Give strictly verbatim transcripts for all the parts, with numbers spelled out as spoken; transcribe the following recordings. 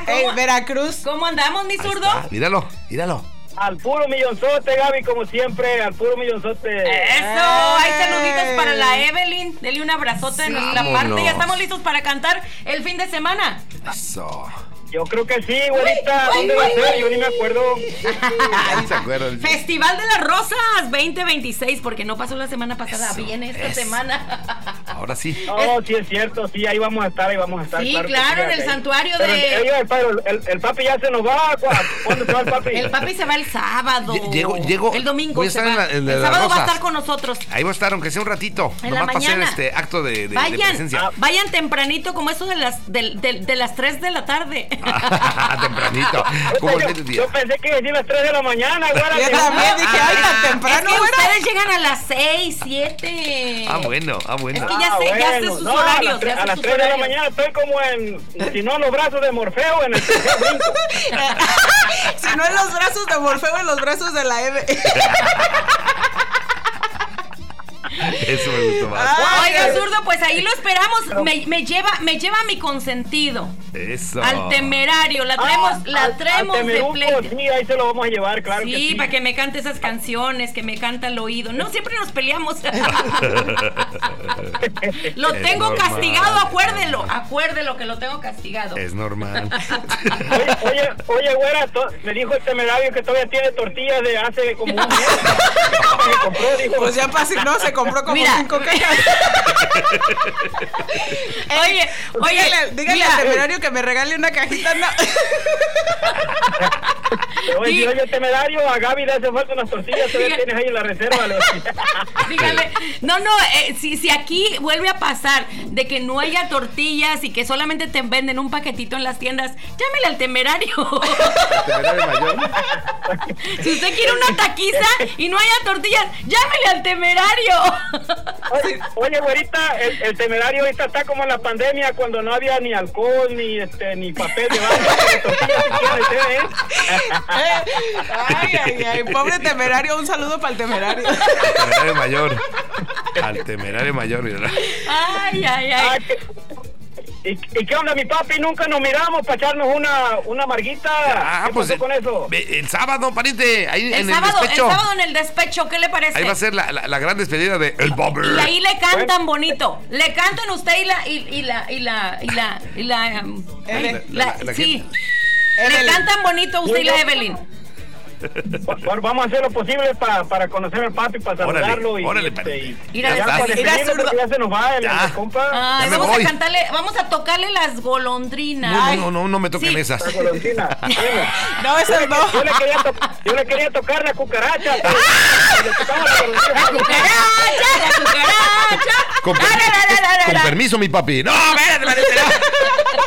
Ey, Veracruz. ¿Cómo andamos, mi zurdo? Míralo, míralo. Al puro millonzote, Gaby, como siempre, al puro millonzote. Eso, hay saluditos para la Evelyn. Dele un abrazote de Sí. nuestra Vámonos. parte. Ya estamos listos para cantar el fin de semana. Eso. Yo creo que sí, güerita. Uy, ¿Dónde uy, va a uy, ser? uy. Yo ni me acuerdo. Ahí se acuerdan. Festival de las Rosas veinte veintiséis, porque no pasó la semana pasada. Eso, Viene esta eso. semana. Ahora sí. No, sí es cierto, sí, ahí vamos a estar, ahí vamos a estar. Sí, que claro, en el ahí. santuario Pero, de- oiga, el, padre, el, el papi ya se nos va. ¿cu- ¿Cuándo se va el papi? El papi se va el sábado. Lle- llego- llego- El domingo voy a se estar va. en la- en la el de las sábado va a Rosas. estar con nosotros. Ahí va a estar, aunque sea un ratito. En la Nomás para hacer mañana. este acto de, de, de Vayan, presencia. vayan tempranito, como eso de las de, de, de las tres de la tarde. Tempranito. Como el yo, mediodía. yo pensé que decía las tres de la mañana, güera. Yo que- también dije, ay, tan Es temprano, que güera. ustedes llegan a las seis, siete. Ah, bueno, ah, bueno. Es que ya sé, ya sé sus no, horarios, A las, tres- ya sé a las sus tres de la horarios. mañana estoy como en, si no, en los brazos de Morfeo, en el tercer brinco. Si no en los brazos de Morfeo, en los brazos de la Eve. Eso me gustó más. Ay, Oiga, ay. zurdo, pues ahí lo esperamos. Me, me lleva, me lleva a mi consentido. Eso. Al temerario. La traemos, Ah, la al- traemos al de Temeruco, pleito. sí, ahí se lo vamos a llevar, claro que Sí, sí. para que me cante esas canciones, que me canta al oído. No, siempre nos peleamos. Lo Es tengo normal, castigado, es acuérdelo. normal. Acuérdelo que lo tengo castigado. Es normal. Oye, oye, oye, güera, to- me dijo el temerario que todavía tiene tortillas de hace como un mes. Que compró, dijo. Pues ya pasó, no, se compró como Mira. cinco cajas. Oye, oye, Dígale, dígale mira, al temerario que me regale una cajita, no. Oye, Sí. oye, temerario, a Gaby le hace falta unas tortillas, todavía Diga- tienes ahí en la reserva. le- dígale. No, no, eh, si, si aquí vuelve a pasar de que no haya tortillas y que solamente te venden un paquetito en las tiendas, llámele al temerario. Temerario mayor. Si usted quiere una taquiza y no haya tortillas, llámele al temerario. Oye, oye, güerita, el, el temerario ahorita está como en la pandemia cuando no había ni alcohol, ni este, ni papel de baño. Pero tortillas sí tiene usted, ¿eh? Ay, ay, ay, pobre temerario, un saludo para el temerario. Temerario mayor. Al temerario mayor, mira. Ay, ay, Ah, ay. ¿qué- ¿Y, ¿Y qué onda, mi papi? Nunca nos miramos para echarnos una, una marguita. Ah, ¿Qué pues pasó el, con eso? ve- el sábado, pariente, ahí El en el sábado, el despecho. sábado en el despecho, ¿qué le parece? Ahí va a ser la, la, la gran despedida de El Bobber. Y ahí le cantan bonito. Le cantan usted y la y, y la y la y la y la, um, ay, La- la- la- la sí. gente. Le Evelyn. cantan bonito usted y la Evelyn. Bueno, vamos a hacer lo posible para, para conocer al papi, para Órale, saludarlo. Y, órale, este, pariente. y, Mira, y ya estás. para Mira, despedirnos, zurdo. porque ya se nos va el, Ya. el compa. Ay, Ya me vamos voy. a cantarle, vamos a tocarle las golondrinas. No, no, no, no me toquen Sí. esas. La golondrina. Dime. No, eso no. Yo le quería, to- yo le quería tocar la cucaracha. pero- le tocamos la golondrina. La cucaracha, la cucaracha. Con, La, per- la, la, la, la, con la. permiso, mi papi. No, espérate, pariente, no.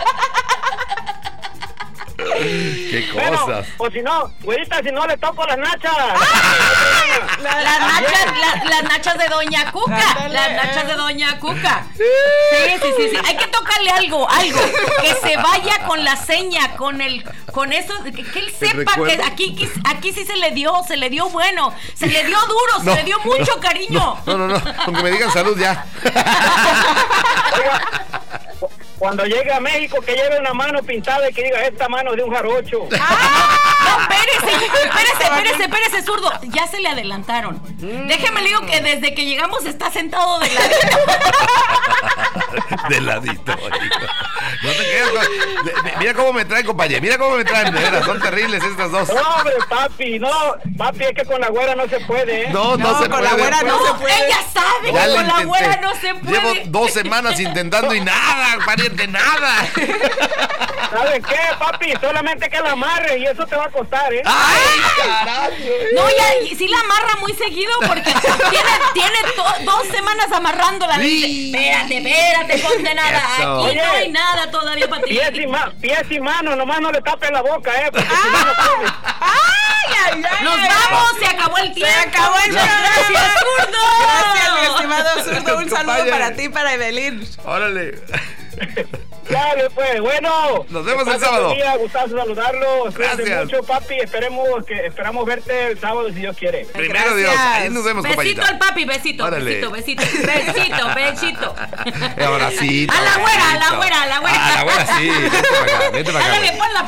Qué Bueno, cosas. o si no, güerita, si no le toco las nachas. La- las nachas, la- las nachas de Doña Cuca, Ándale. las nachas de Doña Cuca. Sí, sí, sí, sí. Hay que tocarle algo, algo que se vaya con la seña, con el, con eso, que, que él sepa que recuerdo. aquí, aquí, aquí sí se le dio, se le dio bueno, se le dio duro, No, se le dio mucho no, cariño. No, no, no, no. Con que me digan salud ya. Oiga, cuando llegue a México, que lleve una mano pintada y que diga, esta mano es de un jarocho. ¡Ah! No, espérese, espérese, espérese, espérese, zurdo. Ya se le adelantaron. Déjeme le digo que desde que llegamos está sentado de ladito. De ladito. hijo. No te quedes con- de- de- Mira cómo me traen, compañero. Mira cómo me traen. De veras, son terribles estas dos. No, hombre, papi, no, papi, es que con la güera no se puede, ¿eh? No, no, No, se con puede. la güera no No, se puede. ella sabe Ya que le con la intenté. güera no se puede. Llevo dos semanas intentando y nada, pariente, nada. ¿Sabes qué, papi? Solamente que la amarre y eso te va a costar, ¿eh? ¡Ay, carajo! No, ya sí la amarra muy seguido porque tiene, tiene to- dos semanas amarrándola. Sí. Dice, espérate, espérate, condenada. Eso. Aquí no Oye. hay nada todavía para ti. Pies y, ma pies y manos, nomás no le tapes la boca, ¿eh? Porque si no, no comes. Ay, ay, ay. Nos vamos, se acabó el tiempo. Se acabó el Muchas programa. gracias, zurdo. Gracias, mi estimado zurdo. Un saludo Compañero. para ti y para Evelyn. Órale. Dale, pues, bueno. Nos vemos el Que pasen sábado. buen día, gustazo saludarlo. Cuídense Gracias. mucho, papi. Esperemos que esperamos verte el sábado si Dios quiere. Primero Dios. Ahí nos vemos, Besito compañita. al papi, besito, Órale. besito, besito, besito, besito. Abracito. A la güera, a la besito. güera, a la güera. Ah, a la güera sí. Vente para acá, vente para acá. Ándale, ponla.